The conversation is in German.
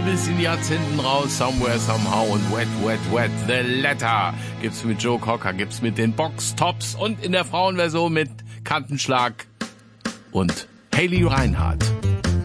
bis in die Jahrzehnten raus. Somewhere, Somehow und Wet, Wet, Wet. The Letter gibt's mit Joe Cocker, gibt's mit den Box Tops und in der Frauenversion mit Kantenschlag und Hayley Reinhardt.